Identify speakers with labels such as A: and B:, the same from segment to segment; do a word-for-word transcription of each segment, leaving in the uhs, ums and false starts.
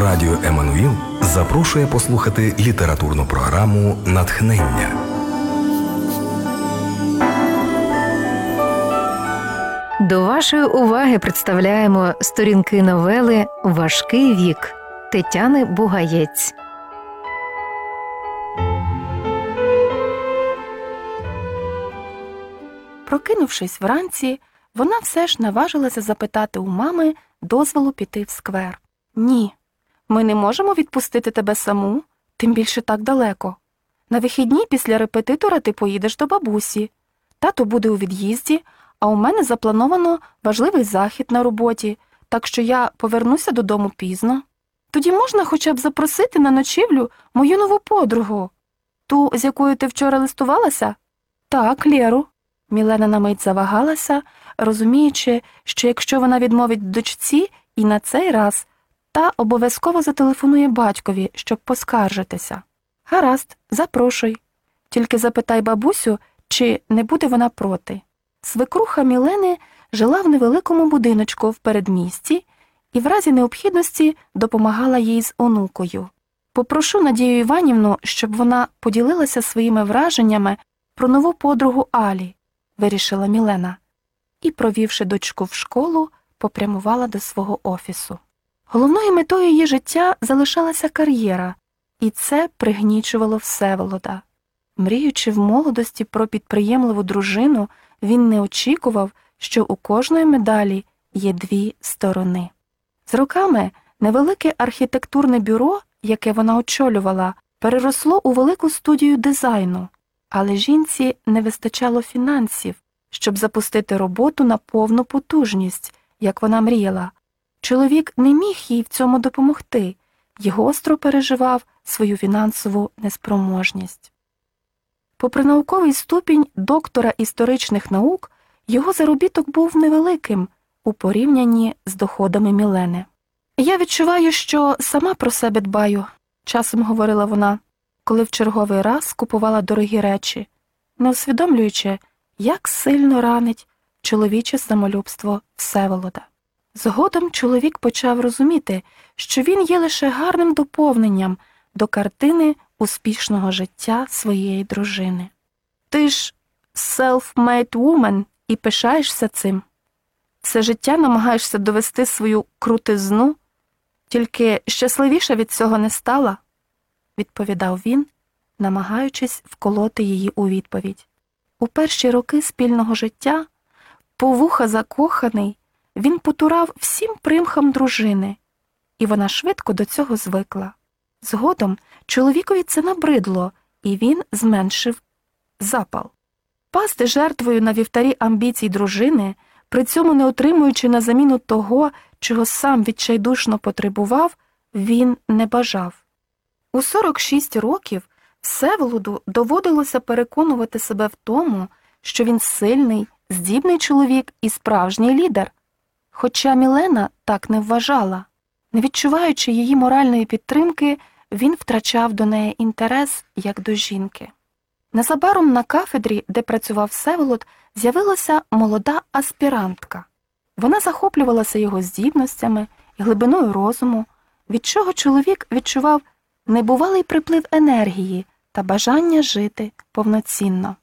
A: Радіо Еммануїл запрошує послухати літературну програму «Натхнення».
B: До вашої уваги представляємо сторінки новели «Важкий вік» Тетяни Бугаєць.
C: Прокинувшись вранці, вона все ж наважилася запитати у мами дозволу піти в сквер. «Ні, ми не можемо відпустити тебе саму, тим більше так далеко. На вихідні після репетитора ти поїдеш до бабусі. Тато буде у від'їзді, а у мене заплановано важливий захід на роботі, так що я повернуся додому пізно. Тоді можна хоча б запросити на ночівлю мою нову подругу. Ту, з якою ти вчора листувалася? Так, Лєру». Мілена на мить завагалася, розуміючи, що якщо вона відмовить дочці і на цей раз, та обов'язково зателефонує батькові, щоб поскаржитися. «Гаразд, запрошуй. Тільки запитай бабусю, чи не буде вона проти». Свекруха Мілени жила в невеликому будиночку в передмісті і в разі необхідності допомагала їй з онукою. «Попрошу Надію Іванівну, щоб вона поділилася своїми враженнями про нову подругу Алі», – вирішила Мілена. І, провівши дочку в школу, попрямувала до свого офісу. Головною метою її життя залишалася кар'єра, і це пригнічувало Всеволода. Мріючи в молодості про підприємливу дружину, він не очікував, що у кожної медалі є дві сторони. З роками невелике архітектурне бюро, яке вона очолювала, переросло у велику студію дизайну, але жінці не вистачало фінансів, щоб запустити роботу на повну потужність, як вона мріяла. Чоловік не міг їй в цьому допомогти і гостро переживав свою фінансову неспроможність. Попри науковий ступінь доктора історичних наук, його заробіток був невеликим у порівнянні з доходами Мілени. «Я відчуваю, що сама про себе дбаю», – часом говорила вона, коли в черговий раз купувала дорогі речі, не усвідомлюючи, як сильно ранить чоловіче самолюбство Всеволода. Згодом чоловік почав розуміти, що він є лише гарним доповненням до картини успішного життя своєї дружини. «Ти ж self-made woman і пишаєшся цим. Все життя намагаєшся довести свою крутизну, тільки щасливіша від цього не стала», – відповідав він, намагаючись вколоти її у відповідь. У перші роки спільного життя, по вуха закоханий, він потурав всім примхам дружини, і вона швидко до цього звикла. Згодом чоловікові це набридло, і він зменшив запал. Пасти жертвою на вівтарі амбіцій дружини, при цьому не отримуючи на заміну того, чого сам відчайдушно потребував, він не бажав. У сорок шість років Всеволоду доводилося переконувати себе в тому, що він сильний, здібний чоловік і справжній лідер. Хоча Мілена так не вважала. Не відчуваючи її моральної підтримки, він втрачав до неї інтерес як до жінки. Незабаром на кафедрі, де працював Всеволод, з'явилася молода аспірантка. Вона захоплювалася його здібностями і глибиною розуму, від чого чоловік відчував небувалий приплив енергії та бажання жити повноцінно.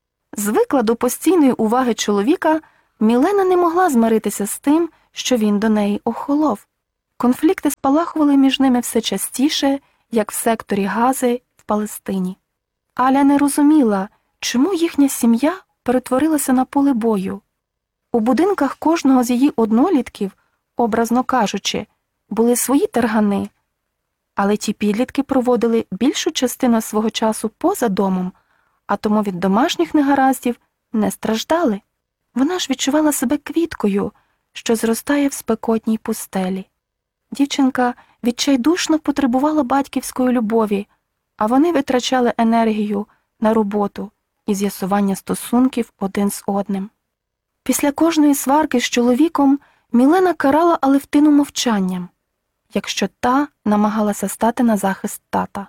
C: Звикла до постійної уваги чоловіка, Мілена не могла змиритися з тим, що він до неї охолов. Конфлікти спалахували між ними все частіше, як в секторі Гази в Палестині. Аля не розуміла, чому їхня сім'я перетворилася на поле бою. У будинках кожного з її однолітків, образно кажучи, були свої таргани, але ті підлітки проводили більшу частину свого часу поза домом, а тому від домашніх негараздів не страждали. Вона ж відчувала себе квіткою, що зростає в спекотній пустелі. Дівчинка відчайдушно потребувала батьківської любові, а вони витрачали енергію на роботу і з'ясування стосунків один з одним. Після кожної сварки з чоловіком Мілена карала Алевтину мовчанням, якщо та намагалася стати на захист тата.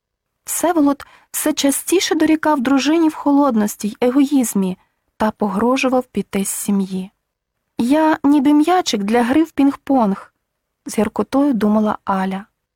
C: Всеволод все частіше дорікав дружині в холодності й егоїзмі та погрожував піти з сім'ї. «Я ніби м'ячик для гри в пінг-понг», – з гіркотою думала Аля.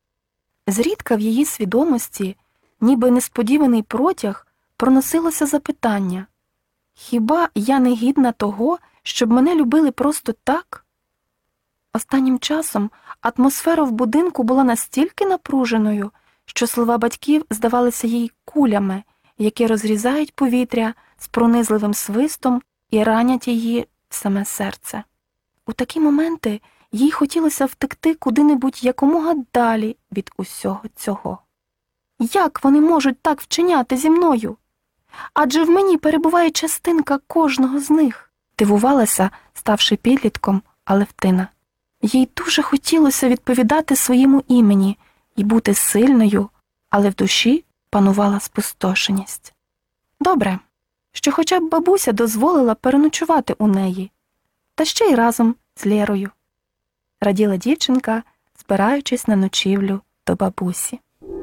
C: Зрідка в її свідомості, ніби несподіваний протяг, проносилося запитання: «Хіба я не гідна того, щоб мене любили просто так?» Останнім часом атмосфера в будинку була настільки напруженою, що слова батьків здавалися їй кулями, які розрізають повітря з пронизливим свистом і ранять її в саме серце. У такі моменти їй хотілося втекти куди-небудь якомога далі від усього цього. Як вони можуть так вчиняти зі мною? Адже в мені перебуває частинка кожного з них, дивувалася, ставши підлітком, Алевтина. Їй дуже хотілося відповідати своєму імені і бути сильною, але в душі панувала спустошеність. Добре, що хоча б бабуся дозволила переночувати у неї, та ще й разом з Лєрою. Раділа дівчинка, збираючись на ночівлю до бабусі.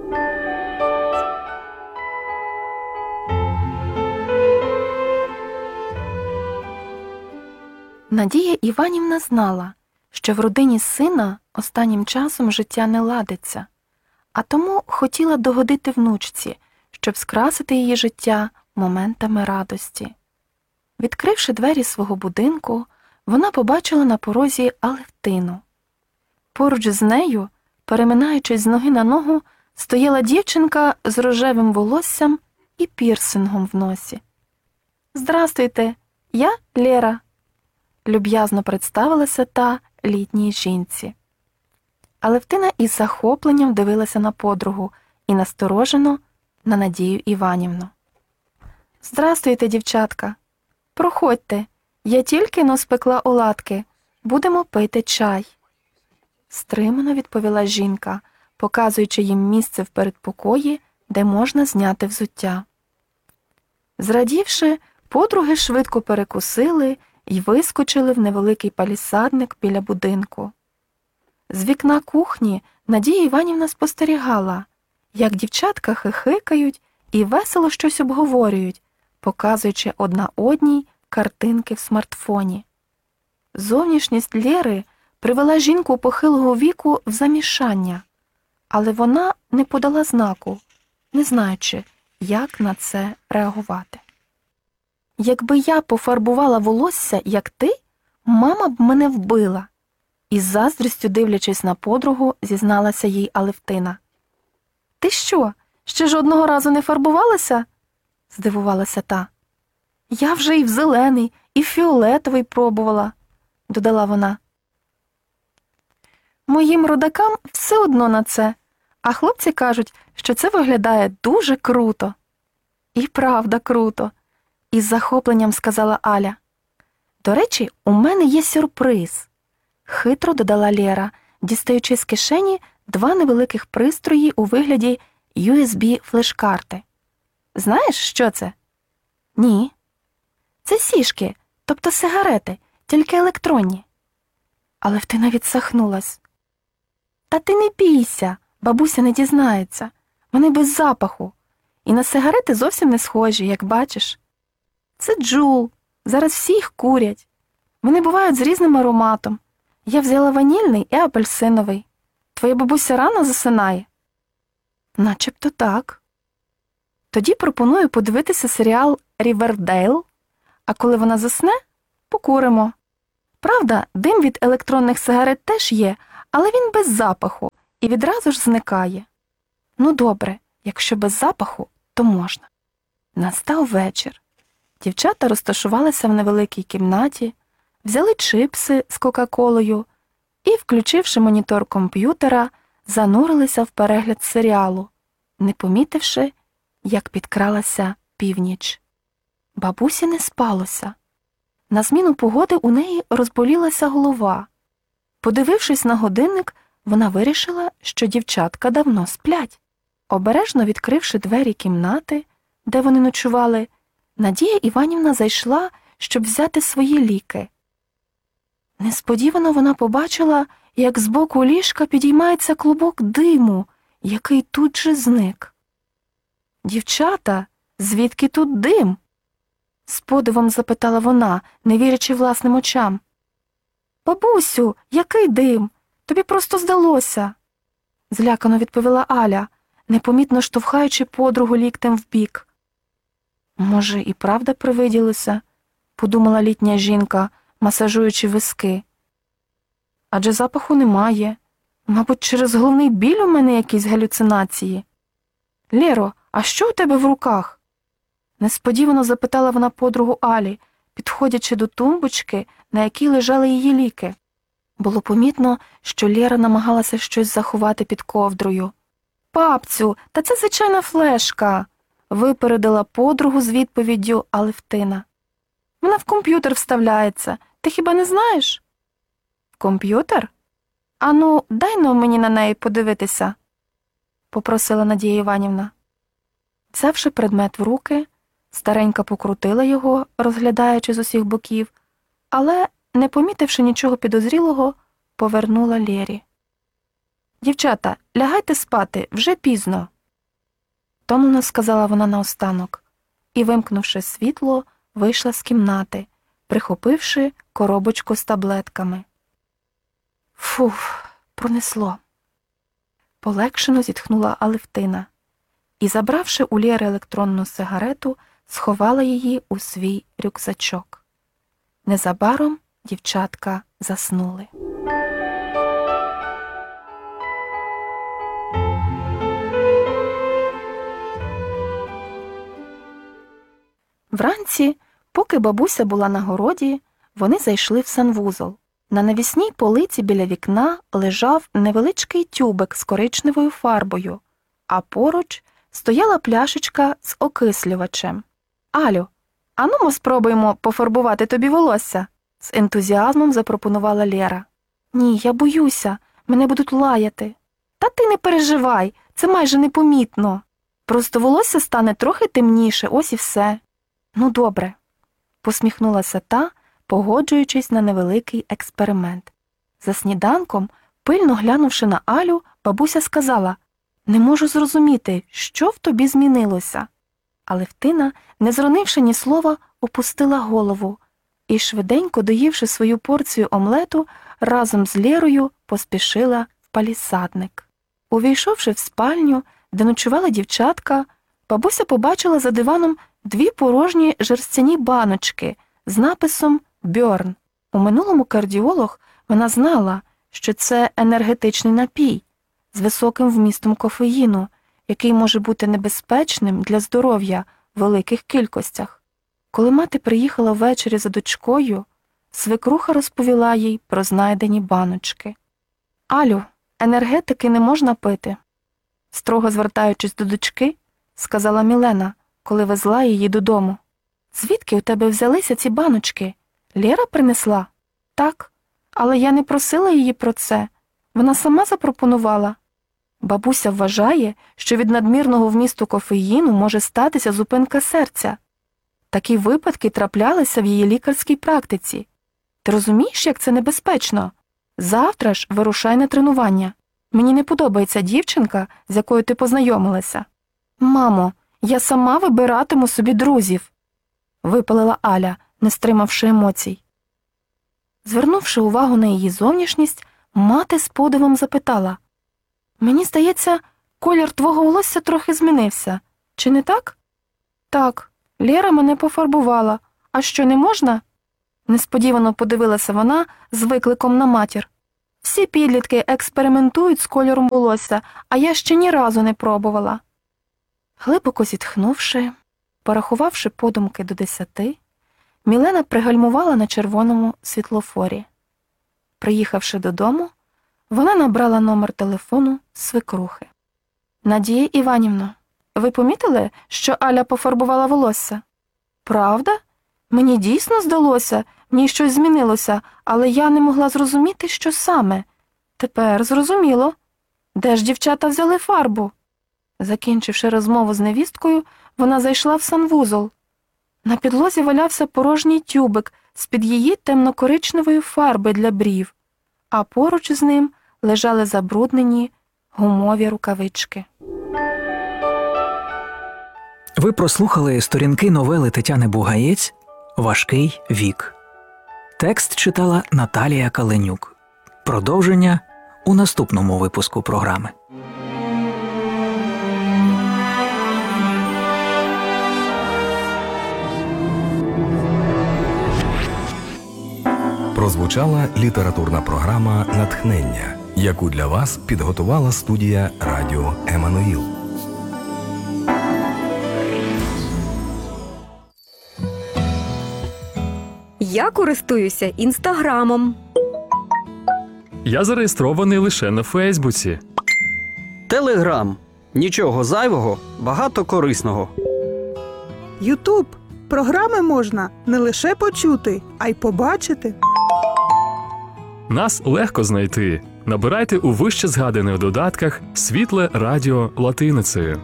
C: Надія Іванівна знала, що в родині сина останнім часом життя не ладиться, а тому хотіла догодити внучці, щоб скрасити її життя моментами радості. Відкривши двері свого будинку, вона побачила на порозі Алевтину. Поруч з нею, переминаючись з ноги на ногу, стояла дівчинка з рожевим волоссям і пірсингом в носі. «Здрастуйте, я Лєра», – люб'язно представилася та літній жінці. Алевтина із захопленням дивилася на подругу і насторожено на Надію Іванівну. «Здрастуйте, дівчатка. Проходьте, я тільки но спекла оладки, будемо пити чай», – стримано відповіла жінка, показуючи їм місце в передпокої, де можна зняти взуття. Зрадівши, подруги швидко перекусили й вискочили в невеликий палісадник біля будинку. З вікна кухні Надія Іванівна спостерігала, як дівчатка хихикають і весело щось обговорюють, показуючи одна одній картинки в смартфоні. Зовнішність Лєри привела жінку похилого віку в замішання, але вона не подала знаку, не знаючи, як на це реагувати. «Якби я пофарбувала волосся, як ти, мама б мене вбила», – із заздрістю дивлячись на подругу, зізналася їй Алевтина. «Ти що, ще жодного разу не фарбувалася?» – здивувалася та. «Я вже і в зелений, і в фіолетовий пробувала», – додала вона. «Моїм родакам все одно на це, а хлопці кажуть, що це виглядає дуже круто». «І правда круто», – із захопленням сказала Аля. «До речі, у мене є сюрприз», – хитро додала Лєра, дістаючи з кишені два невеликих пристрої у вигляді ю ес бі-флеш-карти. «Знаєш, що це?» «Ні». «Це сішки, тобто сигарети, тільки електронні». Алевтина відсахнулась. «Та ти не бійся, бабуся не дізнається. Вони без запаху. І на сигарети зовсім не схожі, як бачиш. Це Джул, зараз всі їх курять. Вони бувають з різним ароматом. Я взяла ванільний і апельсиновий. Твоя бабуся рано засинає?» «Начебто так». «Тоді пропоную подивитися серіал «Рівердейл», а коли вона засне, покуримо. Правда, дим від електронних сигарет теж є, але він без запаху і відразу ж зникає. Ну добре, якщо без запаху, то можна». Настав вечір. Дівчата розташувалися в невеликій кімнаті, взяли чипси з кока-колою і, включивши монітор комп'ютера, занурилися в перегляд серіалу, не помітивши, як підкралася північ. Бабусі не спалося. На зміну погоди у неї розболілася голова. Подивившись на годинник, вона вирішила, що дівчатка давно сплять. Обережно відкривши двері кімнати, де вони ночували, Надія Іванівна зайшла, щоб взяти свої ліки. Несподівано вона побачила, як з боку ліжка підіймається клубок диму, який тут же зник. «Дівчата, звідки тут дим?» – з подивом запитала вона, не вірячи власним очам. «Бабусю, який дим? Тобі просто здалося!» злякано відповіла Аля, непомітно штовхаючи подругу ліктем вбік. Може, і правда привиділося, подумала літня жінка, масажуючи виски. Адже запаху немає. Мабуть, через головний біль у мене якісь галюцинації. Лєро, а що у тебе в руках? Несподівано запитала вона подругу Алі, підходячи до тумбочки, на якій лежали її ліки. Було помітно, що Лєра намагалася щось заховати під ковдрою. «Папцю, та це звичайна флешка», – випередила подругу з відповіддю Алевтина. «Вона в комп'ютер вставляється. Ти хіба не знаєш?» «В комп'ютер? Ану, дай-но мені на неї подивитися», – попросила Надія Іванівна. Взявши предмет в руки, старенька покрутила його, розглядаючи з усіх боків, але, не помітивши нічого підозрілого, повернула Лєрі. «Дівчата, лягайте спати, вже пізно», – томно сказала вона наостанок, і, вимкнувши світло, вийшла з кімнати, прихопивши коробочку з таблетками. Фух, пронесло. Полегшено зітхнула Алевтина і, забравши у Лєри електронну сигарету, сховала її у свій рюкзачок. Незабаром дівчатка заснули. Вранці, поки бабуся була на городі, вони зайшли в санвузол. На навісній полиці біля вікна лежав невеличкий тюбик з коричневою фарбою, а поруч стояла пляшечка з окислювачем. «Алю, ану ми спробуємо пофарбувати тобі волосся», – з ентузіазмом запропонувала Лєра. «Ні, я боюся, мене будуть лаяти». «Та ти не переживай, це майже непомітно. Просто волосся стане трохи темніше, ось і все». «Ну, добре», – посміхнулася та, погоджуючись на невеликий експеримент. За сніданком, пильно глянувши на Алю, бабуся сказала: «Не можу зрозуміти, що в тобі змінилося». Алевтина, не зронивши ні слова, опустила голову і, швиденько доївши свою порцію омлету, разом з Лєрою поспішила в палісадник. Увійшовши в спальню, де ночували дівчатка, бабуся побачила за диваном дві порожні жерстяні баночки з написом «Бьорн». У минулому кардіолог вона знала, що це енергетичний напій з високим вмістом кофеїну, який може бути небезпечним для здоров'я в великих кількостях. Коли мати приїхала ввечері за дочкою, свекруха розповіла їй про знайдені баночки. «Алю, енергетики не можна пити», – строго звертаючись до дочки, сказала Мілена, коли везла її додому. «Звідки у тебе взялися ці баночки? Лєра принесла?» «Так, але я не просила її про це. Вона сама запропонувала». Бабуся вважає, що від надмірного вмісту кофеїну може статися зупинка серця. Такі випадки траплялися в її лікарській практиці. Ти розумієш, як це небезпечно? Завтра ж вирушай на тренування. Мені не подобається дівчинка, з якою ти познайомилася». «Мамо, я сама вибиратиму собі друзів», – випалила Аля, не стримавши емоцій. Звернувши увагу на її зовнішність, мати з подивом запитала: «Мені здається, колір твого волосся трохи змінився. Чи не так?» «Так, Лєра мене пофарбувала. А що, не можна?» Несподівано подивилася вона з викликом на матір. «Всі підлітки експериментують з кольором волосся, а я ще ні разу не пробувала». Глибоко зітхнувши, порахувавши подумки до десяти, Мілена пригальмувала на червоному світлофорі. Приїхавши додому, вона набрала номер телефону свекрухи. «Надія Іванівна, ви помітили, що Аля пофарбувала волосся?» «Правда? Мені дійсно здалося, в ній щось змінилося, але я не могла зрозуміти, що саме. Тепер зрозуміло. Де ж дівчата взяли фарбу?» Закінчивши розмову з невісткою, вона зайшла в санвузол. На підлозі валявся порожній тюбик з-під її темно-коричневої фарби для брів, а поруч з ним лежали забруднені гумові рукавички.
D: Ви прослухали сторінки новели Тетяни Бугаєць «Важкий вік». Текст читала Наталія Каленюк. Продовження у наступному випуску програми.
A: прозвучала літературна програма «Натхнення», яку для вас підготувала студія радіо «Еммануїл».
E: Я користуюся Інстаграмом.
F: Я зареєстрований лише на Фейсбуці.
G: Телеграм. Нічого зайвого, багато корисного.
H: Ютуб. Програми можна не лише почути, а й побачити.
F: Нас легко знайти. Набирайте у вище згаданих додатках «Світле радіо» латиницею.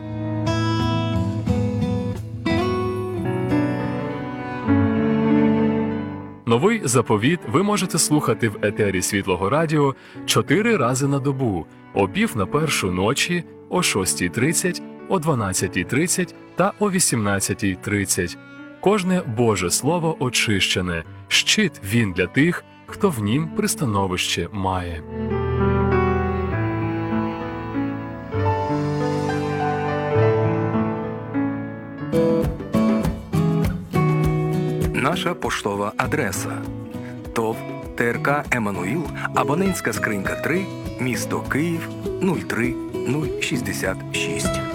F: Новий заповіт ви можете слухати в етері Світлого радіо чотири рази на добу, о пів на першу ночі, о шостій тридцять, о дванадцятій тридцять та о вісімнадцятій тридцять. Кожне Боже Слово очищене, щит він для тих, хто в нім пристановище має.
A: Наша поштова адреса: ТОВ ТРК «Еммануїл», абонентська скринька три, місто Київ нуль три нуль шістдесят шість.